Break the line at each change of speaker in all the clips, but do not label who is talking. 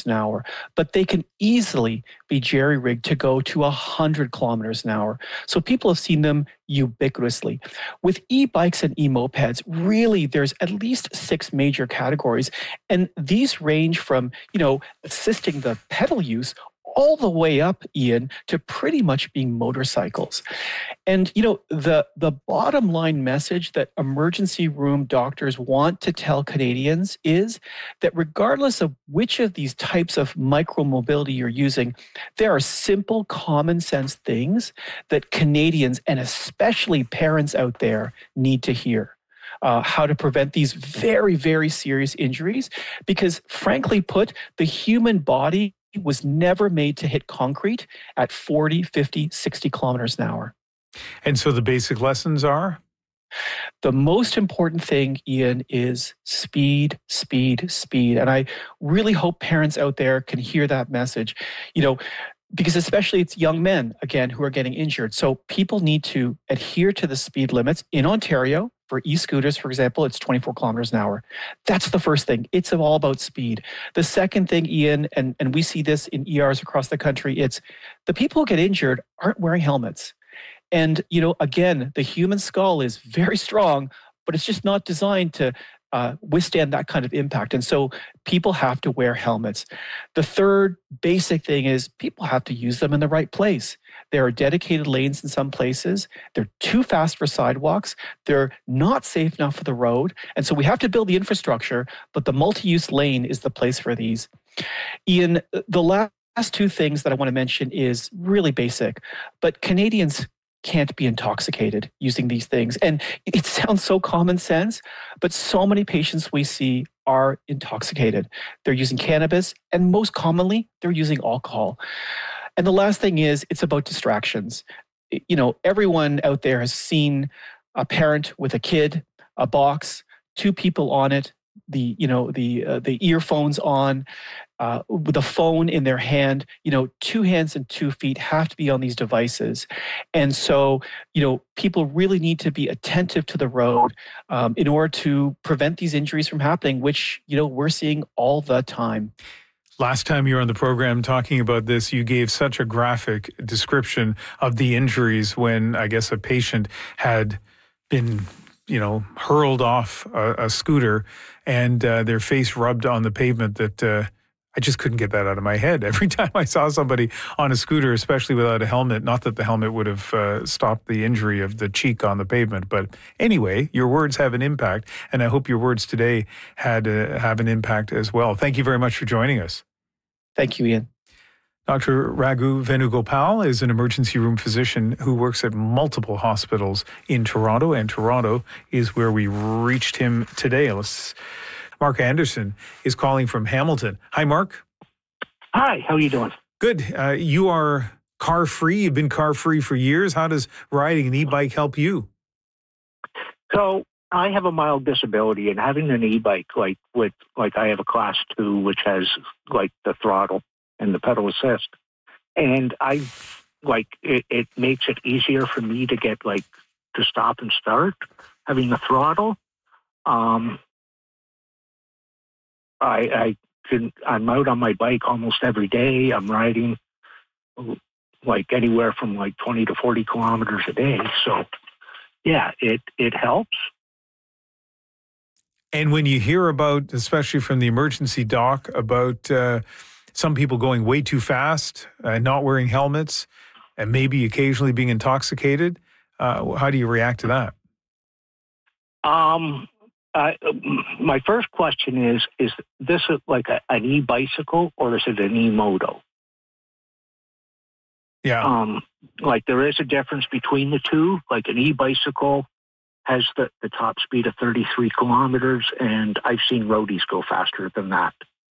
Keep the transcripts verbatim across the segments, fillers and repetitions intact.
an hour, but they can easily be jerry-rigged to go to one hundred kilometers an hour. So people have seen them ubiquitously. With e-bikes and e-mopeds, really there's at least six major categories, and these range from, you know, assisting the pedal use all the way up, Ian, to pretty much being motorcycles. And, you know, the, the bottom line message that emergency room doctors want to tell Canadians is that regardless of which of these types of micromobility you're using, there are simple, common sense things that Canadians, and especially parents out there, need to hear. Uh, how to prevent these very, very serious injuries. Because frankly put, the human body was never made to hit concrete at forty, fifty, sixty kilometers an hour.
And so the basic lessons are?
The most important thing, Ian, is speed, speed, speed. And I really hope parents out there can hear that message. You know, because especially it's young men, again, who are getting injured. So people need to adhere to the speed limits. In Ontario, for e-scooters, for example, it's twenty-four kilometers an hour. That's the first thing. It's all about speed. The second thing, Ian, and, and we see this in E Rs across the country, it's the people who get injured aren't wearing helmets. And, you know, again, the human skull is very strong, but it's just not designed to uh, withstand that kind of impact. And so people have to wear helmets. The third basic thing is people have to use them in the right place. There are dedicated lanes in some places. They're too fast for sidewalks. They're not safe enough for the road. And so we have to build the infrastructure, but the multi-use lane is the place for these. Ian, the last two things that I want to mention is really basic, but Canadians can't be intoxicated using these things. And it sounds so common sense, but so many patients we see are intoxicated. They're using cannabis, and most commonly, they're using alcohol. And the last thing is, it's about distractions. You know, everyone out there has seen a parent with a kid, a box, two people on it, the, you know, the uh, the earphones on, uh, with a phone in their hand. You know, two hands and two feet have to be on these devices. And so, you know, people really need to be attentive to the road um, in order to prevent these injuries from happening, which, you know, we're seeing all the time.
Last time you were on the program talking about this, you gave such a graphic description of the injuries when, I guess, a patient had been, you know, hurled off a, a scooter and uh, their face rubbed on the pavement that uh, I just couldn't get that out of my head. Every time I saw somebody on a scooter, especially without a helmet, not that the helmet would have uh, stopped the injury of the cheek on the pavement, but anyway, your words have an impact, and I hope your words today had uh, have an impact as well. Thank you very much for joining us.
Thank you, Ian.
Doctor Raghu Venugopal is an emergency room physician who works at multiple hospitals in Toronto, and Toronto is where we reached him today. Let's, Mark Anderson is calling from Hamilton. Hi, Mark.
Hi, how are you doing?
Good. Uh, you are car-free. You've been car-free for years. How does riding an e-bike help you?
So I have a mild disability, and having an e-bike, like with like I have a class two, which has like the throttle and the pedal assist, and I like it, it makes it easier for me to get like to stop and start having the throttle. Um, I I can I'm out on my bike almost every day. I'm riding like anywhere from like twenty to forty kilometers a day. So yeah, it it helps.
And when you hear about, especially from the emergency doc, about uh, some people going way too fast and not wearing helmets and maybe occasionally being intoxicated, uh, how do you react to that?
Um, uh, my first question is, is this like a, an e-bicycle or is it an e-moto?
Yeah.
Um, like there is a difference between the two. Like an e-bicycle has the, the top speed of thirty-three kilometers, and I've seen roadies go faster than that.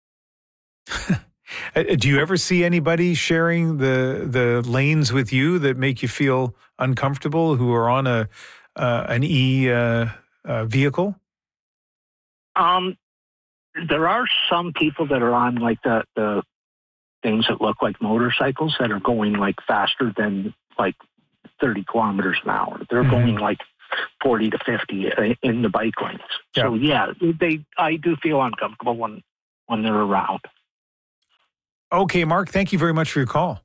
Do you ever see anybody sharing the the lanes with you that make you feel uncomfortable who are on a uh, an e uh, uh, vehicle?
Um, there are some people that are on like the the things that look like motorcycles that are going like faster than like thirty kilometers an hour. They're mm-hmm. going like forty to fifty in the bike lanes. Yeah. So yeah, they I do feel uncomfortable when when they're around.
Okay, Mark, thank you very much for your call.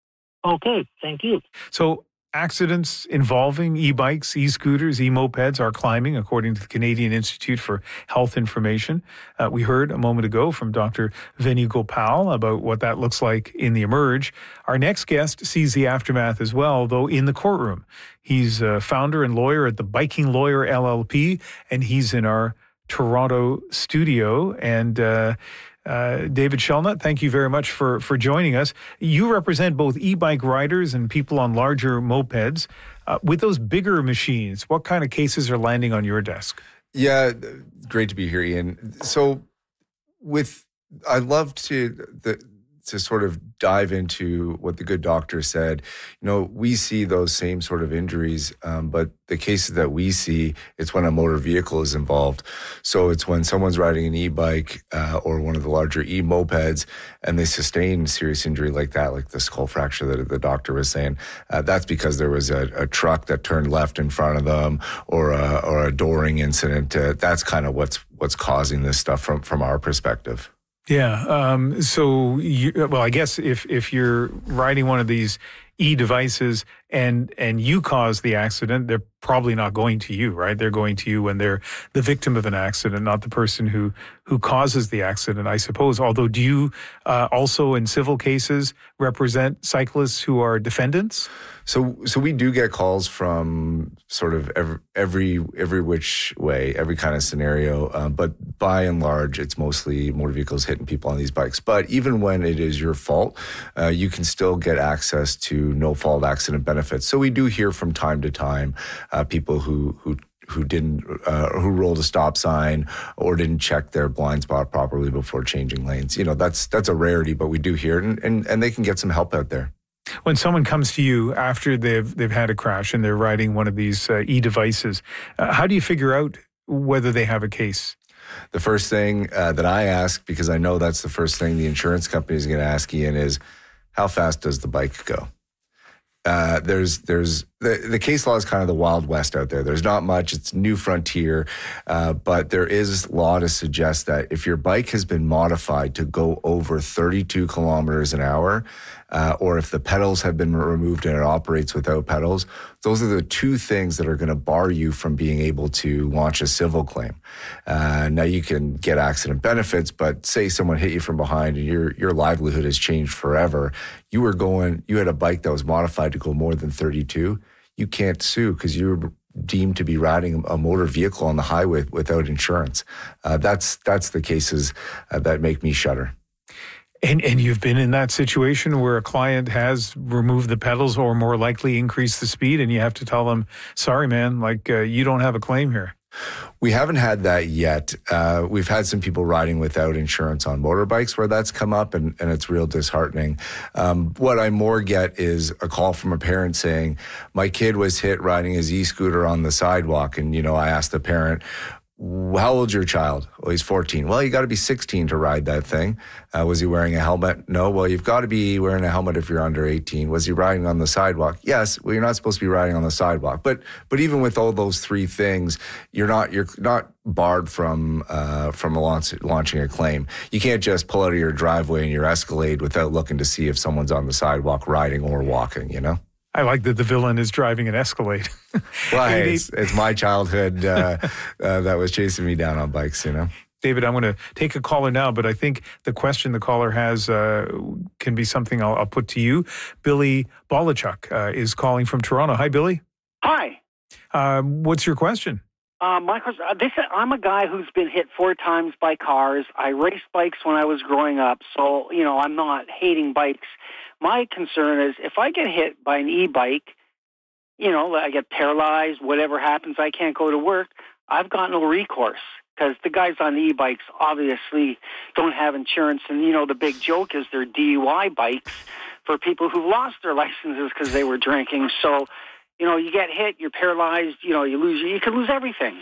Okay, thank you.
So accidents involving e-bikes, e-scooters, e-mopeds are climbing, according to the Canadian Institute for Health Information. Uh, we heard a moment ago from Doctor Venu Gopal about what that looks like in the Emerge. Our next guest sees the aftermath as well, though in the courtroom. He's a founder and lawyer at the Biking Lawyer L L P, and he's in our Toronto studio. And uh, Uh, David Shelnut, thank you very much for, for joining us. You represent both e-bike riders and people on larger mopeds. Uh, with those bigger machines, what kind of cases are landing on your desk?
Yeah, great to be here, Ian. So with, I love to, the, to sort of dive into what the good doctor said. You know, we see those same sort of injuries, um, but the cases that we see, it's when a motor vehicle is involved. So it's when someone's riding an e-bike uh, or one of the larger e-mopeds and they sustain serious injury like that, like the skull fracture that the doctor was saying. Uh, that's because there was a, a truck that turned left in front of them or a, or a dooring incident. Uh, that's kind of what's what's causing this stuff from, from our perspective.
Yeah. Um, so, you, well, I guess if if you're riding one of these e-devices and and you cause the accident, they're probably not going to you, right? They're going to you when they're the victim of an accident, not the person who who causes the accident, I suppose. Although, do you uh, also in civil cases represent cyclists who are defendants?
So, so we do get calls from sort of every every, every which way, every kind of scenario. Um, but by and large, it's mostly motor vehicles hitting people on these bikes. But even when it is your fault, uh, you can still get access to no-fault accident benefits. So we do hear from time to time uh, people who who. who didn't, uh, who rolled a stop sign or didn't check their blind spot properly before changing lanes. You know, that's that's a rarity, but we do hear it, and, and, and they can get some help out there.
When someone comes to you after they've they've had a crash and they're riding one of these uh, e-devices, uh, how do you figure out whether they have a case?
The first thing uh, that I ask, because I know that's the first thing the insurance company is going to ask Ian, is how fast does the bike go? Uh, there's, there's the, the case law is kind of the Wild West out there. There's not much. It's new frontier. Uh, but there is law to suggest that if your bike has been modified to go over thirty-two kilometers an hour, uh, or if the pedals have been removed and it operates without pedals, those are the two things that are going to bar you from being able to launch a civil claim. Uh, now you can get accident benefits, but say someone hit you from behind and your, your livelihood has changed forever. You were going, you had a bike that was modified to go more than thirty-two. You can't sue because you're deemed to be riding a motor vehicle on the highway without insurance. Uh, that's, that's the cases uh, that make me shudder.
And and you've been in that situation where a client has removed the pedals or more likely increased the speed, and you have to tell them, sorry, man, like uh, you don't have a claim here.
We haven't had that yet. Uh, we've had some people riding without insurance on motorbikes where that's come up, and, and it's real disheartening. Um, what I more get is a call from a parent saying, my kid was hit riding his e-scooter on the sidewalk. And, you know, I asked the parent, how old's your child? Well, he's fourteen. Well, you got to be sixteen to ride that thing. Uh, was he wearing a helmet? No. Well, you've got to be wearing a helmet if you're under eighteen. Was he riding on the sidewalk? Yes. Well, you're not supposed to be riding on the sidewalk. But but even with all those three things, you're not you're not barred from uh, from launch, launching a claim. You can't just pull out of your driveway in your Escalade without looking to see if someone's on the sidewalk riding or walking. You know.
I like that the villain is driving an Escalade.
Well, hey, it's, it's my childhood uh, uh, that was chasing me down on bikes, you know.
David, I'm going to take a caller now, but I think the question the caller has uh, can be something I'll, I'll put to you. Billy Bolachuk uh, is calling from Toronto. Hi, Billy.
Hi.
Uh, what's your question?
Uh, my question, uh, this, I'm a guy who's been hit four times by cars. I raced bikes when I was growing up, so, you know, I'm not hating bikes. My concern is if I get hit by an e-bike, you know, I get paralyzed, whatever happens, I can't go to work, I've got no recourse because the guys on the e-bikes obviously don't have insurance. And, you know, the big joke is they're D U I bikes for people who've lost their licenses because they were drinking. So, you know, you get hit, you're paralyzed, you know, you lose, you can lose everything.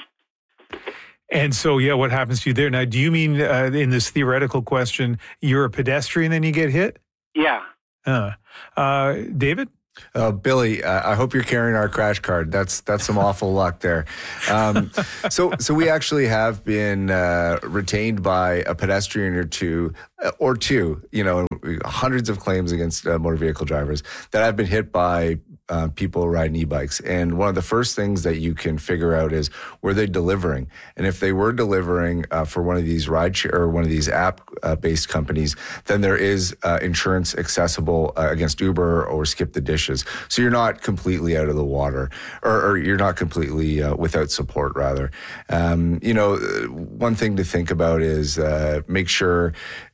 And so, yeah, what happens to you there? Now, do you mean uh, in this theoretical question, you're a pedestrian and you get hit?
Yeah.
Uh, uh, David?
Uh, Billy, uh, I hope you're carrying our crash card. That's that's some awful luck there. Um, so so we actually have been uh, retained by a pedestrian or two, uh, or two, you know, hundreds of claims against uh, motor vehicle drivers that have been hit by uh, people riding e-bikes. And one of the first things that you can figure out is, were they delivering? And if they were delivering uh, for one of these ride share, or one of these app-based uh, companies, then there is uh, insurance accessible uh, against Uber or Skip the Dishes. So you're not completely out of the water, or, or you're not completely uh, without support, rather. Um, you know, one thing to think about is uh, make sure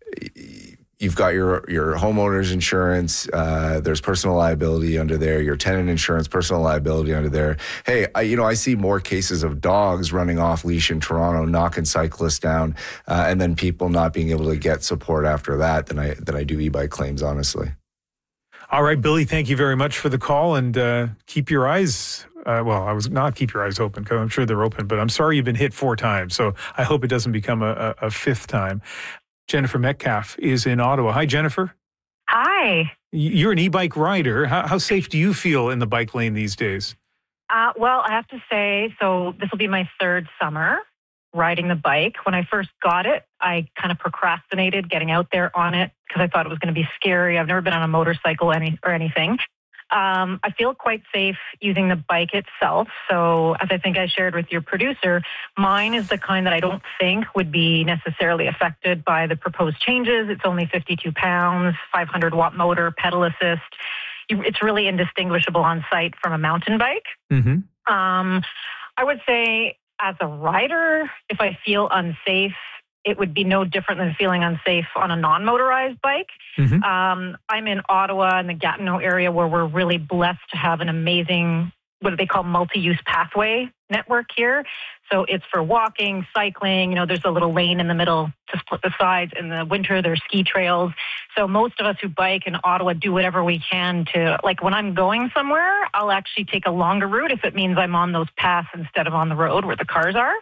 you've got your your homeowner's insurance. Uh, there's personal liability under there. Your tenant insurance, personal liability under there. Hey, I, you know, I see more cases of dogs running off leash in Toronto, knocking cyclists down, uh, and then people not being able to get support after that than I than I do e-bike claims, honestly.
All right, Billy, thank you very much for the call, and uh, keep your eyes. Uh, well, I was not keep your eyes open, because I'm sure they're open, but I'm sorry you've been hit four times. So I hope it doesn't become a, a, a fifth time. Jennifer Metcalf is in Ottawa. Hi, Jennifer.
Hi.
You're an e-bike rider. How, how safe do you feel in the bike lane these days?
Uh, well, I have to say, so this will be my third summer riding the bike. When I first got it, I kind of procrastinated getting out there on it because I thought it was going to be scary. I've never been on a motorcycle any, or anything. Um, I feel quite safe using the bike itself. So as I think I shared with your producer, mine is the kind that I don't think would be necessarily affected by the proposed changes. It's only fifty-two pounds, five hundred watt motor, pedal assist. It's really indistinguishable on site from a mountain bike.
Mm-hmm.
Um, I would say as a rider, if I feel unsafe, it would be no different than feeling unsafe on a non-motorized bike.
Mm-hmm.
Um, I'm in Ottawa in the Gatineau area, where we're really blessed to have an amazing, what do they call, multi-use pathway network here. So it's for walking, cycling. You know, there's a little lane in the middle to split the sides. In the winter, there's ski trails. So most of us who bike in Ottawa do whatever we can to, like when I'm going somewhere, I'll actually take a longer route if it means I'm on those paths instead of on the road where the cars are.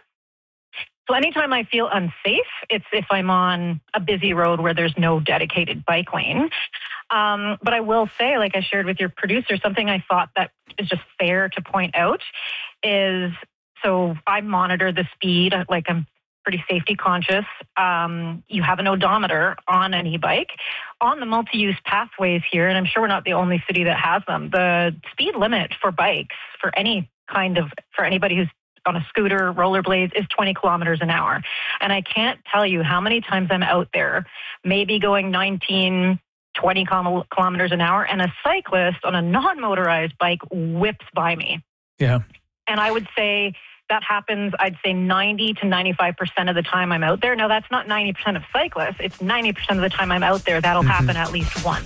So anytime I feel unsafe, it's if I'm on a busy road where there's no dedicated bike lane. Um, but I will say, like I shared with your producer, something I thought that is just fair to point out is, so I monitor the speed, like I'm pretty safety conscious. Um, you have an odometer on an e-bike. On the multi-use pathways here, and I'm sure we're not the only city that has them, the speed limit for bikes, for any kind of, for anybody who's on a scooter, rollerblades, is twenty kilometers an hour. And I can't tell you how many times I'm out there, maybe going nineteen, twenty kilometers an hour, and a cyclist on a non-motorized bike whips by me.
Yeah.
And I would say that happens, I'd say ninety to ninety-five percent of the time I'm out there. Now, that's not ninety percent of cyclists. It's ninety percent of the time I'm out there. That'll mm-hmm. happen at least once.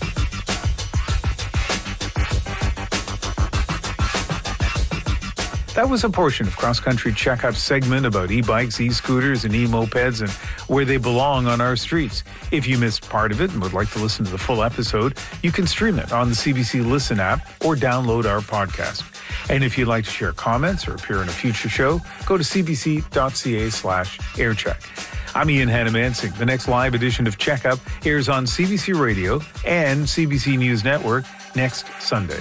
That was a portion of Cross Country Checkup's segment about e-bikes, e-scooters, and e-mopeds and where they belong on our streets. If you missed part of it and would like to listen to the full episode, you can stream it on the C B C Listen app or download our podcast. And if you'd like to share comments or appear in a future show, go to cbc.ca slash aircheck. I'm Ian Hannah-Mansing. The next live edition of Checkup airs on C B C Radio and C B C News Network next Sunday.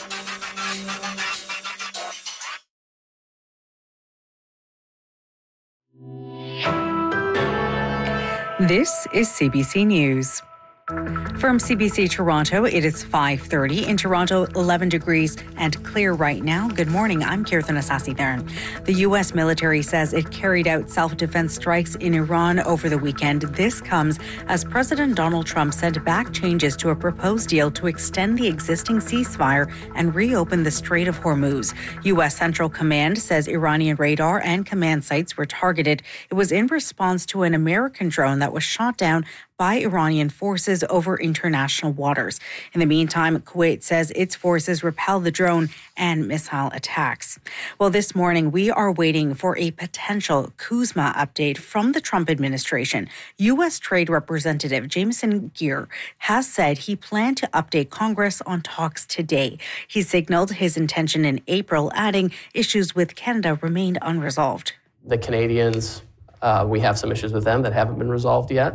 This is C B C News. From C B C Toronto, it is five thirty. In Toronto, eleven degrees and clear right now. Good morning, I'm Kirtan Asasi-Tharan. The U S military says it carried out self-defense strikes in Iran over the weekend. This comes as President Donald Trump sent back changes to a proposed deal to extend the existing ceasefire and reopen the Strait of Hormuz. U S Central Command says Iranian radar and command sites were targeted. It was in response to an American drone that was shot down by Iranian forces over international waters. In the meantime, Kuwait says its forces repelled the drone and missile attacks. Well, this morning, we are waiting for a potential CUSMA update from the Trump administration. U S Trade Representative Jameson Geer has said he planned to update Congress on talks today. He signaled his intention in April, adding issues with Canada remained unresolved.
The Canadians, uh, we have some issues with them that haven't been resolved yet.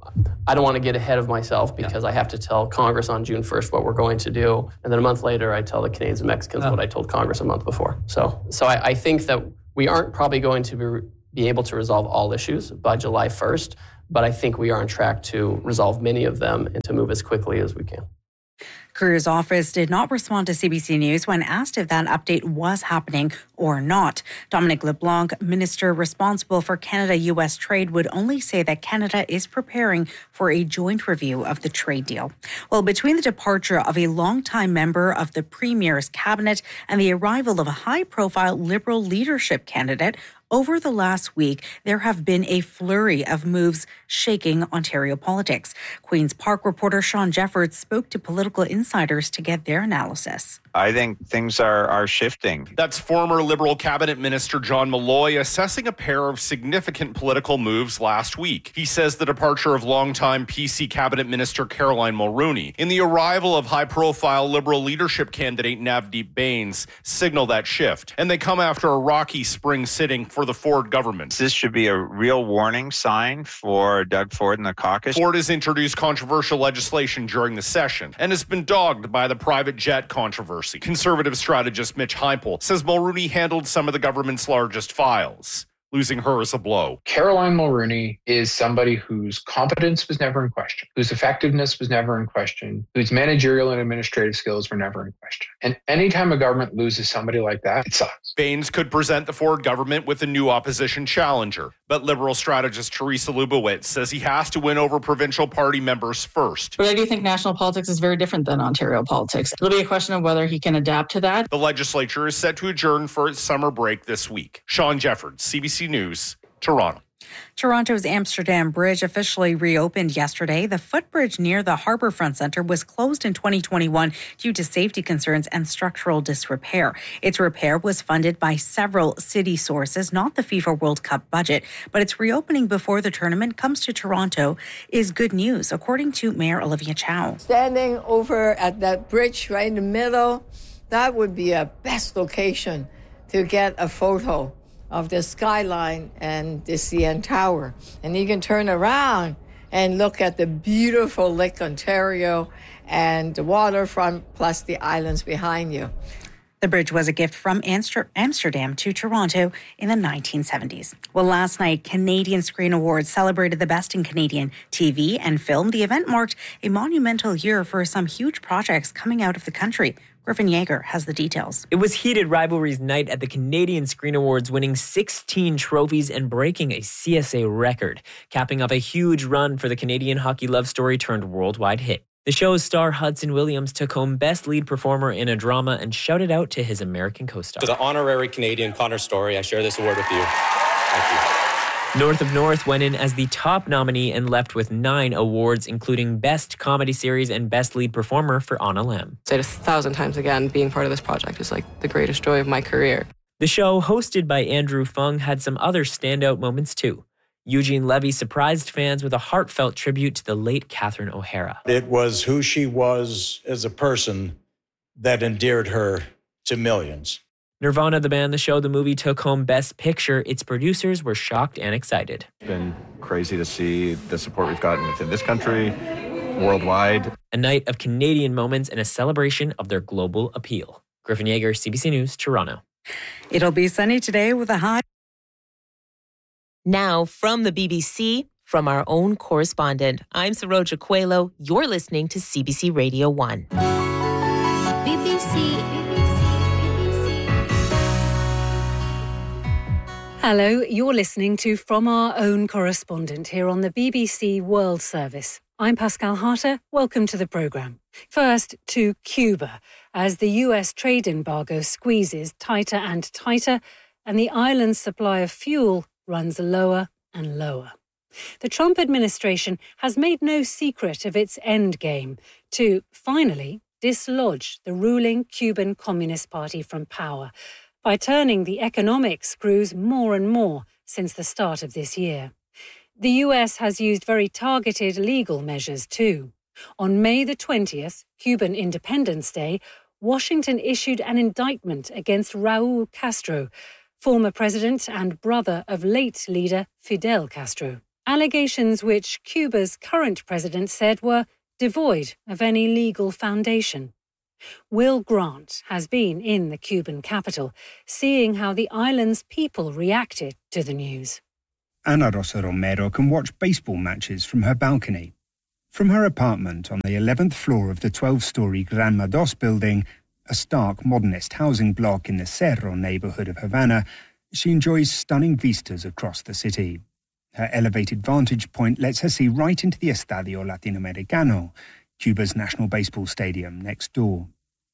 I don't want to get ahead of myself because yeah. I have to tell Congress on June first what we're going to do. And then a month later, I tell the Canadians and Mexicans oh. what I told Congress a month before. So so I, I think that we aren't probably going to be, be able to resolve all issues by July first, but I think we are on track to resolve many of them and to move as quickly as we can.
Courier's office did not respond to C B C News when asked if that update was happening or not. Dominic LeBlanc, minister responsible for Canada U S trade, would only say that Canada is preparing for a joint review of the trade deal. Well, between the departure of a longtime member of the Premier's cabinet and the arrival of a high-profile Liberal leadership candidate, over the last week, there have been a flurry of moves shaking Ontario politics. Queen's Park reporter Sean Jeffords spoke to political insiders to get their analysis.
I think things are, are shifting.
That's former Liberal Cabinet Minister John Malloy assessing a pair of significant political moves last week. He says the departure of longtime P C Cabinet Minister Caroline Mulroney and the arrival of high-profile Liberal leadership candidate Navdeep Bains signal that shift. And they come after a rocky spring sitting for the Ford government.
This should be a real warning sign for Doug Ford and the caucus.
Ford has introduced controversial legislation during the session and has been dogged by the private jet controversy. Conservative strategist Mitch Heimple says Mulroney handled some of the government's largest files. Losing her is a blow.
Caroline Mulroney is somebody whose competence was never in question, whose effectiveness was never in question, whose managerial and administrative skills were never in question. And anytime a government loses somebody like that, it sucks.
Bains could present the Ford government with a new opposition challenger, but Liberal strategist Teresa Lubowitz says he has to win over provincial party members first.
But I do think national politics is very different than Ontario politics. It'll be a question of whether he can adapt to that.
The legislature is set to adjourn for its summer break this week. Sean Jeffords, C B C News, Toronto.
Toronto's Amsterdam Bridge officially reopened yesterday. The footbridge near the Harbourfront Centre was closed in twenty twenty-one due to safety concerns and structural disrepair. Its repair was funded by several city sources, not the FIFA World Cup budget, but its reopening before the tournament comes to Toronto is good news, according to Mayor Olivia Chow.
Standing over at that bridge right in the middle, that would be a best location to get a photo of the skyline and the C N Tower. And you can turn around and look at the beautiful Lake Ontario and the waterfront plus the islands behind you.
The bridge was a gift from Amsterdam to Toronto in the nineteen seventies. Well, last night, Canadian Screen Awards celebrated the best in Canadian T V and film. The event marked a monumental year for some huge projects coming out of the country. Griffin Yeager has the details.
It was heated rivalries night at the Canadian Screen Awards, winning sixteen trophies and breaking a C S A record, capping off a huge run for the Canadian hockey love story turned worldwide hit. The show's star Hudson Williams took home Best Lead Performer in a Drama and shouted out to his American co-star.
To the honorary Canadian Connor Story, I share this award with you. Thank you.
North of North went in as the top nominee and left with nine awards, including Best Comedy Series and Best Lead Performer for Anna Lam.
Say it a thousand times again, being part of this project is like the greatest joy of my career.
The show, hosted by Andrew Fung, had some other standout moments too. Eugene Levy surprised fans with a heartfelt tribute to the late Catherine O'Hara.
It was who she was as a person that endeared her to millions.
Nirvana, the band, the show, the movie took home Best Picture. Its producers were shocked and excited.
It's been crazy to see the support we've gotten within this country, worldwide.
A night of Canadian moments and a celebration of their global appeal. Griffin Yeager, C B C News, Toronto.
It'll be sunny today with a high.
Now, from the B B C, from our own correspondent, I'm Saroja Coelho. You're listening to C B C Radio one.
B B C. Hello, you're listening to From Our Own Correspondent here on the B B C World Service. I'm Pascal Harter. Welcome to the programme. First, to Cuba, as the U S trade embargo squeezes tighter and tighter, and the island's supply of fuel runs lower and lower. The Trump administration has made no secret of its end game to finally dislodge the ruling Cuban Communist Party from power by turning the economic screws more and more since the start of this year. The U S has used very targeted legal measures too. On May the twentieth, Cuban Independence Day, Washington issued an indictment against Raul Castro, former president and brother of late leader Fidel Castro. Allegations which Cuba's current president said were devoid of any legal foundation. Will Grant has been in the Cuban capital, seeing how the island's people reacted to the news.
Ana Rosa Romero can watch baseball matches from her balcony. From her apartment on the eleventh floor of the twelve-storey Granma dos building, a stark modernist housing block in the Cerro neighbourhood of Havana, she enjoys stunning vistas across the city. Her elevated vantage point lets her see right into the Estadio Latinoamericano, Cuba's national baseball stadium next door.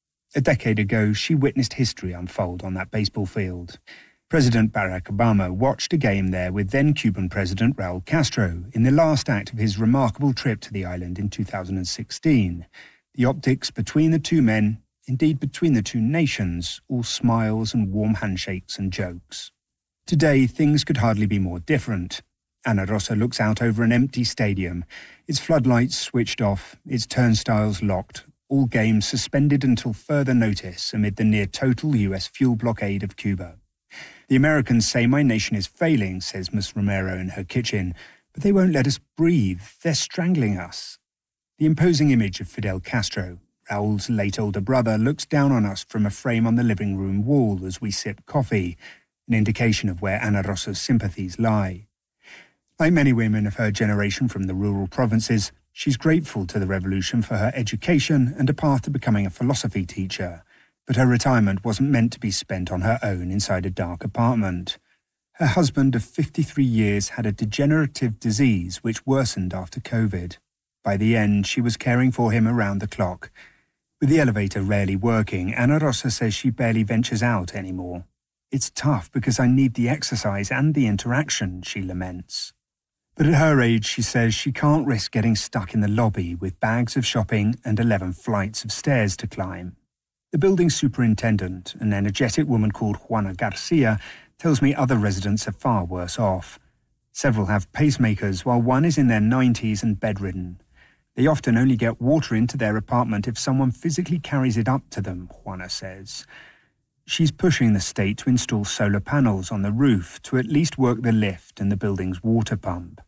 A decade ago, she witnessed history unfold on that baseball field. President Barack Obama watched a game there with then-Cuban President Raul Castro in the last act of his remarkable trip to the island in two thousand sixteen. The optics between the two men, indeed between the two nations, all smiles and warm handshakes and jokes. Today, things could hardly be more different. Ana Rosa looks out over an empty stadium, its floodlights switched off, its turnstiles locked, all games suspended until further notice amid the near-total U S fuel blockade of Cuba. The Americans say my nation is failing, says Miss Romero in her kitchen, but they won't let us breathe. They're strangling us. The imposing image of Fidel Castro, Raul's late older brother, looks down on us from a frame on the living room wall as we sip coffee, an indication of where Ana Rosa's sympathies lie. Like many women of her generation from the rural provinces, she's grateful to the revolution for her education and a path to becoming a philosophy teacher. But her retirement wasn't meant to be spent on her own inside a dark apartment. Her husband of fifty-three years had a degenerative disease which worsened after COVID. By the end, she was caring for him around the clock. With the elevator rarely working, Ana Rosa says she barely ventures out anymore. It's tough because I need the exercise and the interaction, she laments. But at her age, she says she can't risk getting stuck in the lobby with bags of shopping and eleven flights of stairs to climb. The building superintendent, an energetic woman called Juana Garcia, tells me other residents are far worse off. Several have pacemakers, while one is in their nineties and bedridden. They often only get water into their apartment if someone physically carries it up to them, Juana says. She's pushing the state to install solar panels on the roof to at least work the lift and the building's water pump.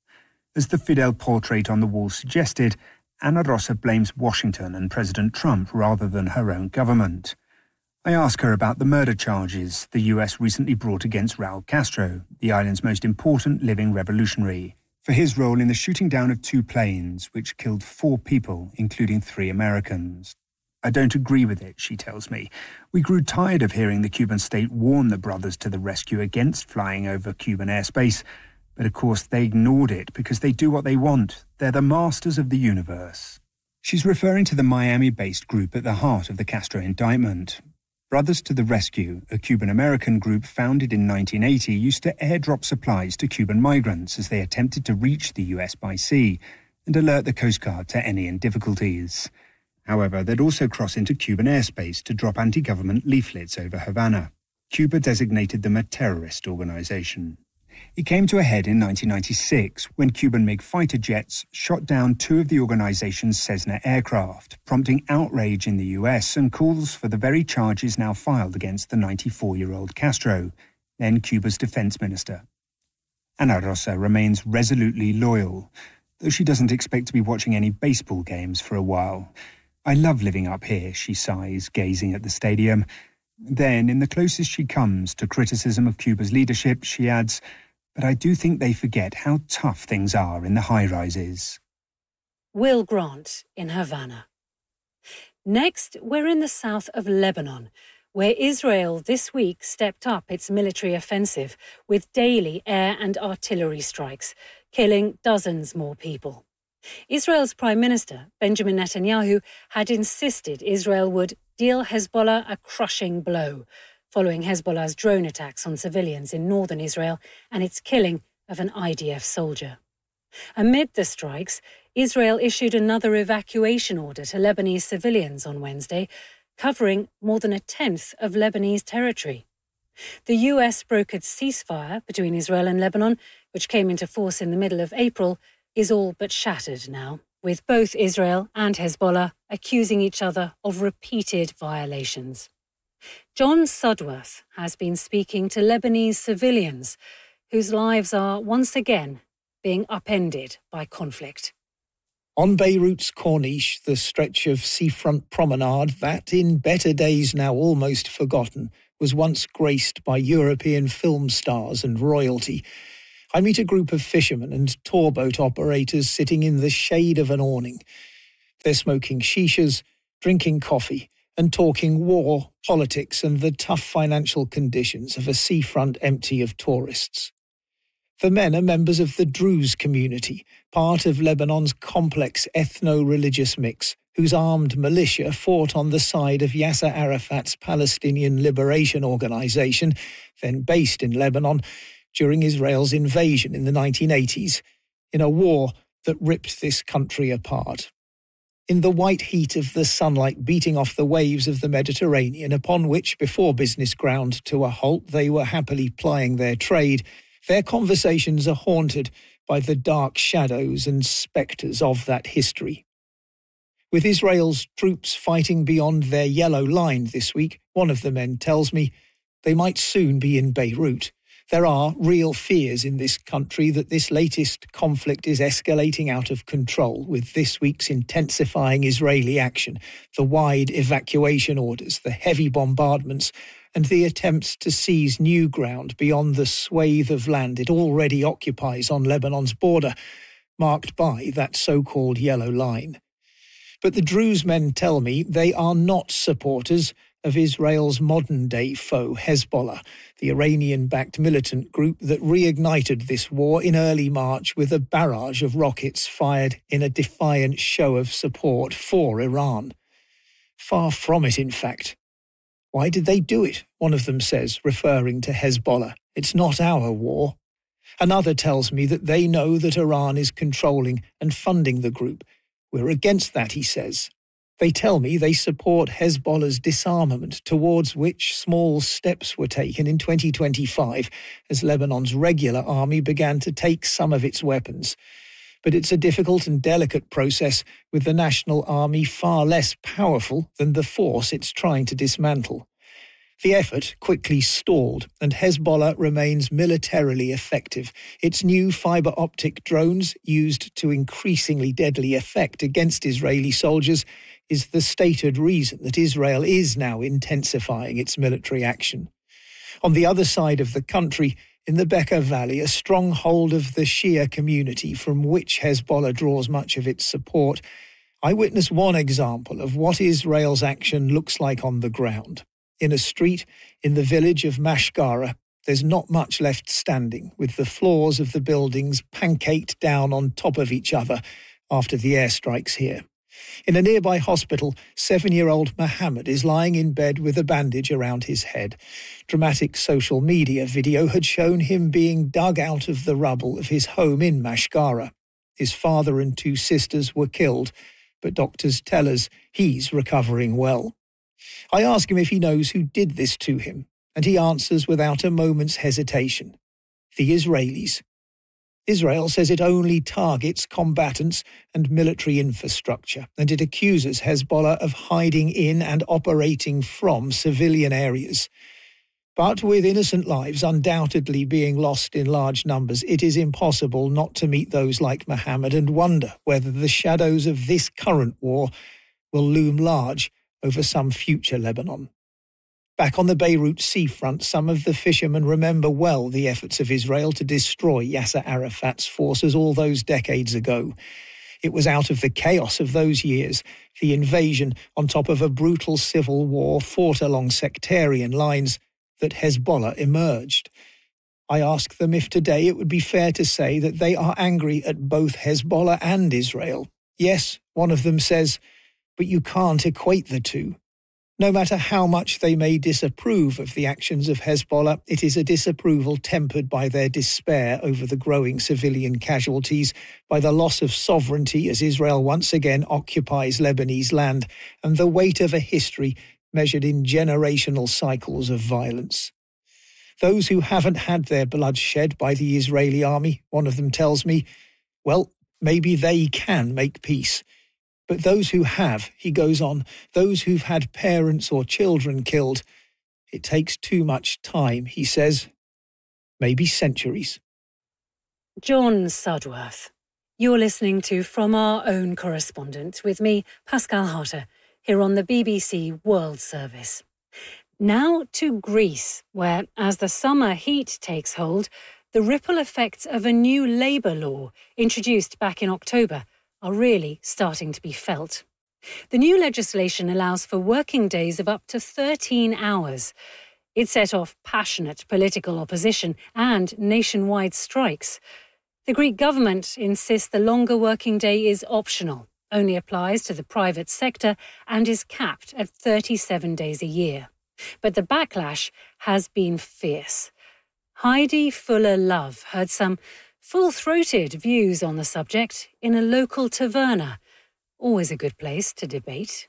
As the Fidel portrait on the wall suggested, Ana Rosa blames Washington and President Trump rather than her own government. I ask her about the murder charges the U S recently brought against Raul Castro, the island's most important living revolutionary, for his role in the shooting down of two planes which killed four people, including three Americans. I don't agree with it, she tells me. We grew tired of hearing the Cuban state warn the brothers to the rescue against flying over Cuban airspace. But of course they ignored it because they do what they want. They're the masters of the universe. She's referring to the Miami-based group at the heart of the Castro indictment. Brothers to the Rescue, a Cuban-American group founded in nineteen eighty, used to airdrop supplies to Cuban migrants as they attempted to reach the U S by sea and alert the Coast Guard to any difficulties. However, they'd also cross into Cuban airspace to drop anti-government leaflets over Havana. Cuba designated them a terrorist organization. It came to a head in nineteen ninety-six when Cuban MiG fighter jets shot down two of the organization's Cessna aircraft, prompting outrage in the U S and calls for the very charges now filed against the ninety-four-year-old Castro, then Cuba's defense minister. Ana Rosa remains resolutely loyal, though she doesn't expect to be watching any baseball games for a while. I love living up here, she sighs, gazing at the stadium. Then, in the closest she comes to criticism of Cuba's leadership, she adds, but I do think they forget how tough things are in the high-rises.
Will Grant in Havana. Next, we're in the south of Lebanon, where Israel this week stepped up its military offensive with daily air and artillery strikes, killing dozens more people. Israel's Prime Minister, Benjamin Netanyahu, had insisted Israel would deal Hezbollah a crushing blow, following Hezbollah's drone attacks on civilians in northern Israel and its killing of an I D F soldier. Amid the strikes, Israel issued another evacuation order to Lebanese civilians on Wednesday, covering more than a tenth of Lebanese territory. The U S brokered ceasefire between Israel and Lebanon, which came into force in the middle of April, is all but shattered now, with both Israel and Hezbollah accusing each other of repeated violations. John Sudworth has been speaking to Lebanese civilians whose lives are once again being upended by conflict.
On Beirut's Corniche, the stretch of seafront promenade that, in better days now almost forgotten, was once graced by European film stars and royalty, I meet a group of fishermen and tourboat operators sitting in the shade of an awning. They're smoking shishas, drinking coffee, and talking war, politics, and the tough financial conditions of a seafront empty of tourists. The men are members of the Druze community, part of Lebanon's complex ethno-religious mix, whose armed militia fought on the side of Yasser Arafat's Palestinian Liberation Organization, then based in Lebanon, during Israel's invasion in the nineteen eighties, in a war that ripped this country apart. In the white heat of the sunlight beating off the waves of the Mediterranean, upon which, before business ground to a halt, they were happily plying their trade, their conversations are haunted by the dark shadows and spectres of that history. With Israel's troops fighting beyond their yellow line this week, one of the men tells me they might soon be in Beirut. There are real fears in this country that this latest conflict is escalating out of control, with this week's intensifying Israeli action, the wide evacuation orders, the heavy bombardments, and the attempts to seize new ground beyond the swathe of land it already occupies on Lebanon's border, marked by that so-called yellow line. But the Druze men tell me they are not supporters of Israel's modern-day foe, Hezbollah, the Iranian-backed militant group that reignited this war in early March with a barrage of rockets fired in a defiant show of support for Iran. Far from it, in fact. Why did they do it? One of them says, referring to Hezbollah. It's not our war. Another tells me that they know that Iran is controlling and funding the group. We're against that, he says. They tell me they support Hezbollah's disarmament, towards which small steps were taken in twenty twenty-five as Lebanon's regular army began to take some of its weapons. But it's a difficult and delicate process, with the national army far less powerful than the force it's trying to dismantle. The effort quickly stalled, and Hezbollah remains militarily effective. Its new fibre-optic drones, used to increasingly deadly effect against Israeli soldiers, is the stated reason that Israel is now intensifying its military action. On the other side of the country, in the Bekaa Valley, a stronghold of the Shia community from which Hezbollah draws much of its support, I witnessed one example of what Israel's action looks like on the ground. In a street in the village of Mashgara, there's not much left standing, with the floors of the buildings pancaked down on top of each other after the airstrikes here. In a nearby hospital, seven-year-old Mohammed is lying in bed with a bandage around his head. Dramatic social media video had shown him being dug out of the rubble of his home in Mashgara. His father and two sisters were killed, but doctors tell us he's recovering well. I ask him if he knows who did this to him, and he answers without a moment's hesitation: the Israelis. Israel says it only targets combatants and military infrastructure, and it accuses Hezbollah of hiding in and operating from civilian areas. But with innocent lives undoubtedly being lost in large numbers, it is impossible not to meet those like Mohammed and wonder whether the shadows of this current war will loom large over some future Lebanon. Back on the Beirut seafront, some of the fishermen remember well the efforts of Israel to destroy Yasser Arafat's forces all those decades ago. It was out of the chaos of those years, the invasion on top of a brutal civil war fought along sectarian lines, that Hezbollah emerged. I ask them if today it would be fair to say that they are angry at both Hezbollah and Israel. Yes, one of them says, but you can't equate the two. No matter how much they may disapprove of the actions of Hezbollah, it is a disapproval tempered by their despair over the growing civilian casualties, by the loss of sovereignty as Israel once again occupies Lebanese land, and the weight of a history measured in generational cycles of violence. Those who haven't had their blood shed by the Israeli army, one of them tells me, well, maybe they can make peace. But those who have, he goes on, those who've had parents or children killed, it takes too much time, he says, maybe centuries.
John Sudworth. You're listening to From Our Own Correspondent with me, Pascal Harter, here on the B B C World Service. Now to Greece, where, as the summer heat takes hold, the ripple effects of a new labour law introduced back in October are really starting to be felt. The new legislation allows for working days of up to thirteen hours. It set off passionate political opposition and nationwide strikes. The Greek government insists the longer working day is optional, only applies to the private sector and is capped at thirty-seven days a year. But the backlash has been fierce. Heidi Fuller-Love heard some full-throated views on the subject in a local taverna. Always a good place to debate.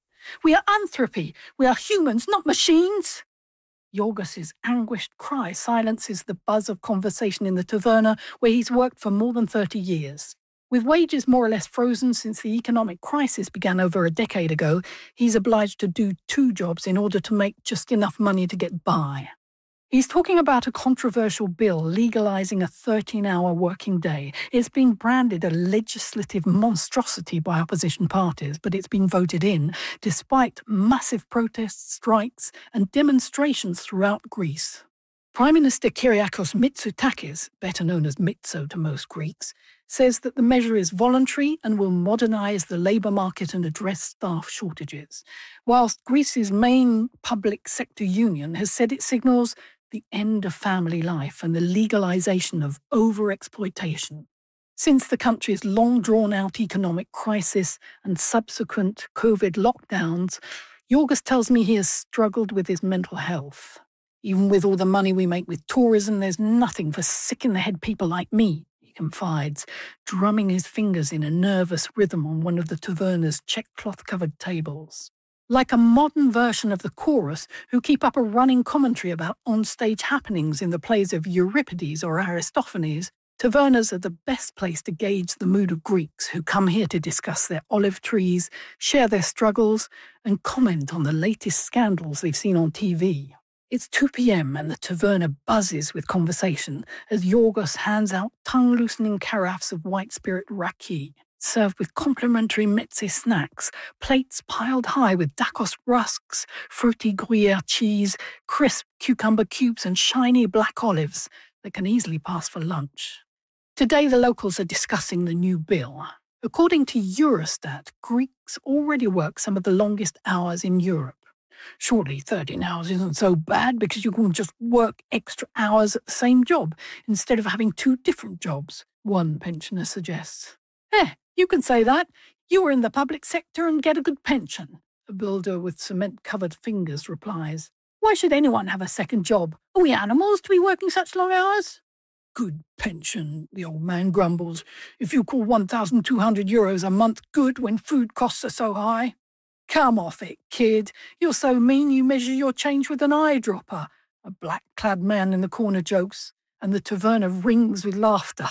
We are anthropy. We are humans, not machines. Yorgos's anguished cry silences the buzz of conversation in the taverna where he's worked for more than thirty years. With wages more or less frozen since the economic crisis began over a decade ago, he's obliged to do two jobs in order to make just enough money to get by. He's talking about a controversial bill legalising a thirteen-hour working day. It's been branded a legislative monstrosity by opposition parties, but it's been voted in despite massive protests, strikes and demonstrations throughout Greece. Prime Minister Kyriakos Mitsotakis, better known as Mitso to most Greeks, says that the measure is voluntary and will modernise the labour market and address staff shortages, whilst Greece's main public sector union has said it signals the end of family life and the legalisation of over-exploitation. Since the country's long-drawn-out economic crisis and subsequent COVID lockdowns, Yorgos tells me he has struggled with his mental health. Even with all the money we make with tourism, there's nothing for sick-in-the-head people like me, he confides, drumming his fingers in a nervous rhythm on one of the taverna's check-cloth-covered tables. Like a modern version of the chorus, who keep up a running commentary about on-stage happenings in the plays of Euripides or Aristophanes, tavernas are the best place to gauge the mood of Greeks who come here to discuss their olive trees, share their struggles, and comment on the latest scandals they've seen on T V. It's two p.m. and the taverna buzzes with conversation as Yorgos hands out tongue-loosening carafes of white spirit raki, served with complimentary meze snacks, plates piled high with Dakos rusks, fruity Gruyere cheese, crisp cucumber cubes and shiny black olives that can easily pass for lunch. Today the locals are discussing the new bill. According to Eurostat, Greeks already work some of the longest hours in Europe. Surely thirteen hours isn't so bad because you can just work extra hours at the same job instead of having two different jobs, one pensioner suggests. Eh, you can say that. You were in the public sector and get a good pension, a builder with cement-covered fingers replies. Why should anyone have a second job? Are we animals to be working such long hours? Good pension, the old man grumbles. If you call one thousand two hundred euros a month good when food costs are so high. Come off it, kid. You're so mean you measure your change with an eyedropper, a black-clad man in the corner jokes, and the taverna rings with laughter.